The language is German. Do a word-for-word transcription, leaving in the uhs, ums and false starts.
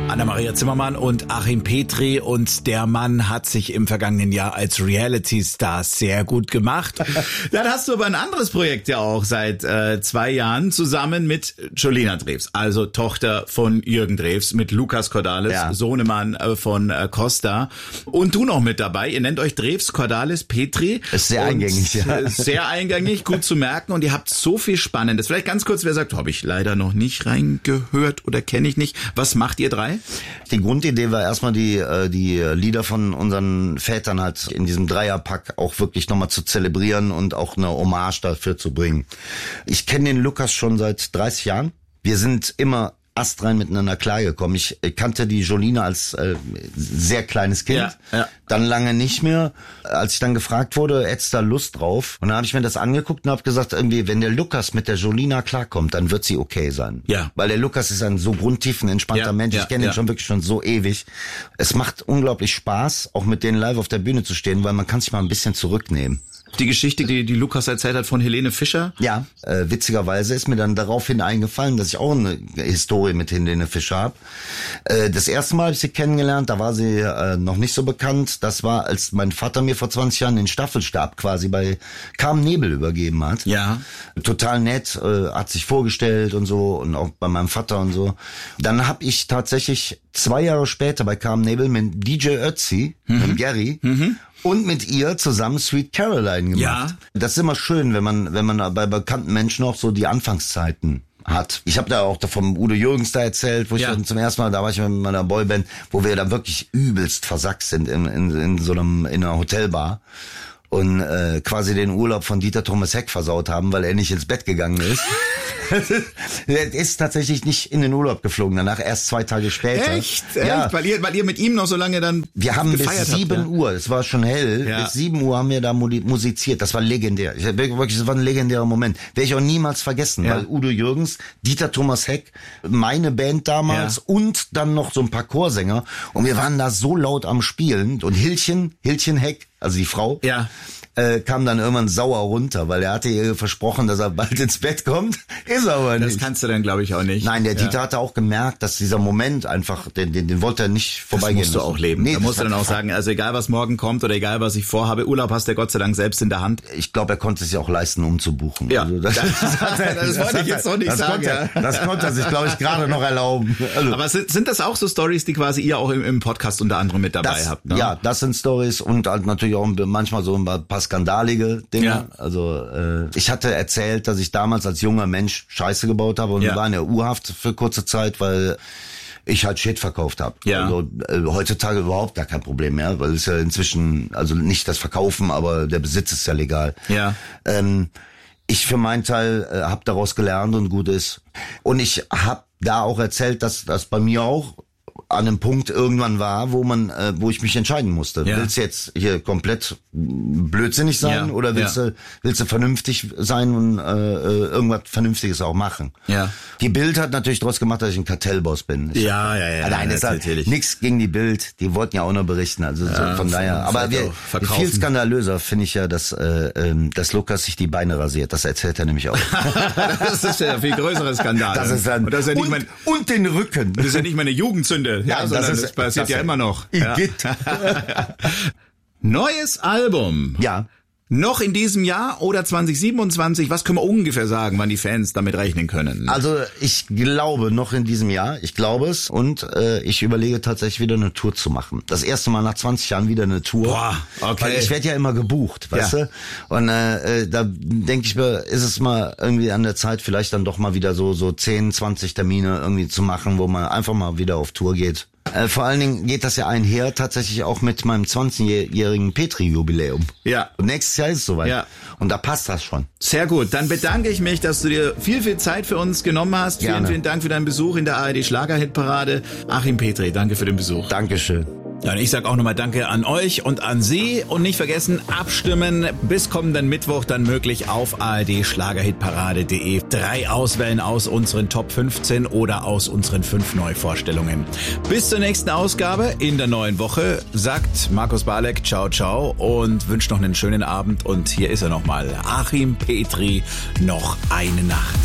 Anna-Maria Zimmermann und Achim Petri, und der Mann hat sich im vergangenen Jahr als Reality-Star sehr gut gemacht. Dann hast du aber ein anderes Projekt ja auch seit äh, zwei Jahren zusammen mit Jolina Drews, also Tochter von Jürgen Drews, mit Lukas Cordalis, ja. Sohnemann äh, von äh, Costa, und du noch mit dabei. Ihr nennt euch Drews, Cordalis, Petri. Ist sehr eingängig, ja. Sehr eingängig, gut zu merken, und ihr habt so viel Spannendes. Vielleicht ganz kurz, wer sagt, habe ich leider noch nicht reingehört oder kenne ich nicht. Was macht ihr drei? Die Grundidee war erstmal die die Lieder von unseren Vätern halt in diesem Dreierpack auch wirklich nochmal zu zelebrieren und auch eine Hommage dafür zu bringen. Ich kenne den Lukas schon seit dreißig Jahren. Wir sind immer astrein miteinander klargekommen. Ich kannte die Jolina als äh, sehr kleines Kind, ja, ja. Dann lange nicht mehr. Als ich dann gefragt wurde, hättest du da Lust drauf? Und dann habe ich mir das angeguckt und habe gesagt, irgendwie, wenn der Lukas mit der Jolina klarkommt, dann wird sie okay sein. Ja. Weil der Lukas ist ein so grundtiefen, entspannter ja, Mensch. Ich ja, kenne ihn ja. schon wirklich schon so ewig. Es macht unglaublich Spaß, auch mit denen live auf der Bühne zu stehen, weil man kann sich mal ein bisschen zurücknehmen. Die Geschichte, die, die Lukas erzählt hat von Helene Fischer? Ja, äh, witzigerweise ist mir dann daraufhin eingefallen, dass ich auch eine Historie mit Helene Fischer habe. Äh, das erste Mal habe ich sie kennengelernt, da war sie äh, noch nicht so bekannt. Das war, als mein Vater mir vor zwanzig Jahren den Staffelstab quasi bei Carmen Nebel übergeben hat. Ja. Total nett, äh, hat sich vorgestellt und so, und auch bei meinem Vater und so. Dann habe ich tatsächlich zwei Jahre später bei Carmen Nebel mit D J Ötzi, mhm. mit Gary, mhm. und mit ihr zusammen Sweet Caroline gemacht. Ja. Das ist immer schön, wenn man wenn man bei bekannten Menschen auch so die Anfangszeiten hat. Ich habe da auch vom Udo Jürgens da erzählt, wo ich ja. dann zum ersten Mal, da war ich mit meiner Boyband, wo wir da wirklich übelst versackt sind in, in, in so einem in einer Hotelbar. Und äh, quasi den Urlaub von Dieter Thomas Heck versaut haben, weil er nicht ins Bett gegangen ist. Er ist tatsächlich nicht in den Urlaub geflogen, danach erst zwei Tage später. Echt? Ja. Echt? Weil ihr, weil ihr mit ihm noch so lange dann Wir haben bis sieben habt, ja? Uhr, es war schon hell, ja. bis sieben Uhr haben wir da musiziert. Das war legendär. Ich, wirklich, das war ein legendärer Moment. Werde ich auch niemals vergessen, ja. weil Udo Jürgens, Dieter Thomas Heck, meine Band damals ja. und dann noch so ein paar Chorsänger. Und wir waren da so laut am Spielen. Und Hilchen, Hilchen Heck, also die Frau, ja. äh, kam dann irgendwann sauer runter, weil er hatte ihr versprochen, dass er bald ins Bett kommt. Ist aber nicht. Das kannst du dann, glaube ich, auch nicht. Nein, der ja. Dieter hatte auch gemerkt, dass dieser Moment einfach, den, den, den wollte er nicht vorbeigehen. Das musst du auch leben. Nee, da musst du dann auch sagen, also egal was morgen kommt oder egal was ich vorhabe, Urlaub hast du Gott sei Dank selbst in der Hand. Ich glaube, er konnte es sich auch leisten, umzubuchen. Ja, also das, das, das, das, das wollte ich jetzt noch nicht das sagen. Konnte, ja. Das konnte er sich, glaube ich, gerade noch erlauben. Also, aber sind, sind das auch so Stories, die quasi ihr auch im, im Podcast unter anderem mit dabei das, habt? Ne? Ja, das sind Stories und halt natürlich auch manchmal so ein paar skandalige Dinge. Ja. Also äh, ich hatte erzählt, dass ich damals als junger Mensch Scheiße gebaut habe und ja. war in der U-Haft für kurze Zeit, weil ich halt Shit verkauft habe. Ja. Also äh, heutzutage überhaupt gar kein Problem mehr, weil es ja inzwischen, also nicht das Verkaufen, aber der Besitz ist ja legal. Ja. Ähm, ich für meinen Teil äh, habe daraus gelernt und gut ist. Und ich habe da auch erzählt, dass das bei mir auch an einem Punkt irgendwann war, wo man, äh, wo ich mich entscheiden musste. Ja. Willst du jetzt hier komplett blödsinnig sein ja. oder willst ja. du, willst du vernünftig sein und äh, irgendwas Vernünftiges auch machen? Ja. Die Bild hat natürlich draus gemacht, dass ich ein Kartellboss bin. Ich ja, hab, ja, ja. Nein, das halt natürlich nichts gegen die Bild. Die wollten ja auch noch berichten. Also ja, so von daher. Aber wir, viel skandalöser finde ich ja, dass äh, ähm, dass Lukas sich die Beine rasiert. Das erzählt er nämlich auch. Das ist ja ein viel größerer Skandal. Das ist dann, und, das ist ja nicht und, mein, und den Rücken. Das ist ja nicht meine Jugendsünde. Ja, ja sondern das, ist, das passiert das ja immer noch. Ja. Neues Album. Ja. Noch in diesem Jahr oder zwanzig siebenundzwanzig? Was können wir ungefähr sagen, wann die Fans damit rechnen können? Also ich glaube noch in diesem Jahr, ich glaube es. Und äh, ich überlege tatsächlich wieder eine Tour zu machen. Das erste Mal nach zwanzig Jahren wieder eine Tour. Boah, okay. Weil ich werde ja immer gebucht, weißt ja. du? Und äh, da denke ich mir, ist es mal irgendwie an der Zeit, vielleicht dann doch mal wieder so so zehn, zwanzig Termine irgendwie zu machen, wo man einfach mal wieder auf Tour geht. Äh, vor allen Dingen geht das ja einher tatsächlich auch mit meinem zwanzigjährigen Petri-Jubiläum. Ja. Und nächstes Jahr ist es soweit. Ja. Und da passt das schon. Sehr gut. Dann bedanke ich mich, dass du dir viel, viel Zeit für uns genommen hast. Gerne. Vielen, vielen Dank für deinen Besuch in der A R D Schlagerhitparade. Achim Petri, danke für den Besuch. Dankeschön. Ja, und ich sag auch nochmal Danke an euch und an Sie. Und nicht vergessen, abstimmen bis kommenden Mittwoch dann möglich auf A R D Schlagerhitparade punkt de. Drei Auswählen aus unseren Top fünfzehn oder aus unseren fünf Neuvorstellungen. Bis zur nächsten Ausgabe in der neuen Woche sagt Markus Balek ciao, ciao und wünscht noch einen schönen Abend. Und hier ist er nochmal, Achim Petri, noch eine Nacht.